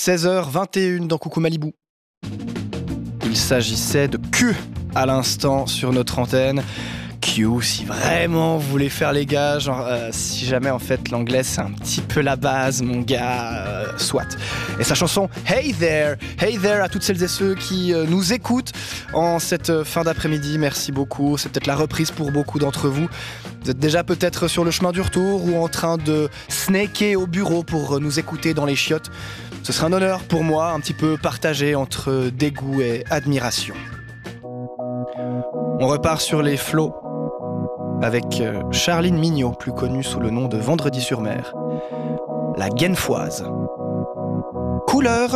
16h21 dans Coucou Malibu. Il s'agissait de Q à l'instant sur notre antenne. Q, si vraiment vous voulez faire les gars, genre si jamais en fait l'anglais c'est un petit peu la base, mon gars, soit. Et sa chanson Hey There à toutes celles et ceux qui nous écoutent en cette fin d'après-midi, merci beaucoup. C'est peut-être la reprise pour beaucoup d'entre vous. Vous êtes déjà peut-être sur le chemin du retour ou en train de snaker au bureau pour nous écouter dans les chiottes. Ce serait un honneur pour moi, un petit peu partagé entre dégoût et admiration. On repart sur les flots avec Charline Mignot, plus connue sous le nom de Vendredi sur Mer. La Guenfoise. Couleur